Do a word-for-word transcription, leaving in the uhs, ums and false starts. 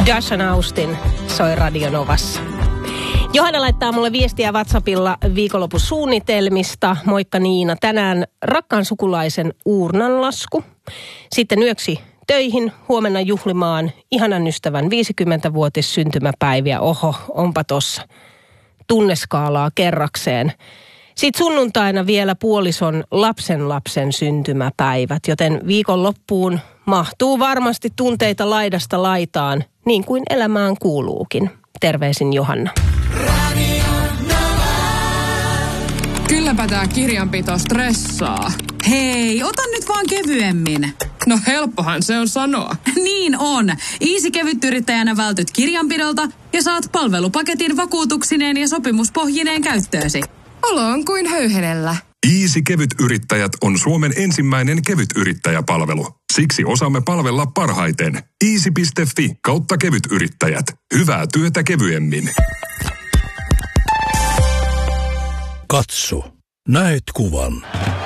Joshua Austin soi Radio Novassa. Johanna laittaa mulle viestiä WhatsAppilla viikonloppusuunnitelmista. Moikka Niina. Tänään rakkaan sukulaisen uurnanlasku. Sitten yöksi töihin, huomenna juhlimaan ihanan ystävän viisikymmenvuotis syntymäpäiviä. Oho, onpa tossa tunneskaalaa kerrakseen. Sitten sunnuntaina vielä puolison lapsen lapsen syntymäpäivät, joten viikonloppuun mahtuu varmasti tunteita laidasta laitaan, niin kuin elämään kuuluukin. Terveisin Johanna. Kylläpä tää kirjanpito stressaa. Hei, ota nyt vaan kevyemmin. No helppohan se on sanoa. Niin on. Easy kevytyrittäjänä vältyt kirjanpidolta ja saat palvelupaketin vakuutuksineen ja sopimuspohjineen käyttöösi. Olo on kuin höyhenellä. Easy kevytyrittäjät on Suomen ensimmäinen kevytyrittäjäpalvelu. Siksi osaamme palvella parhaiten. easy piste fi kautta kevytyrittäjät. Hyvää työtä kevyemmin. Katso, näet kuvan.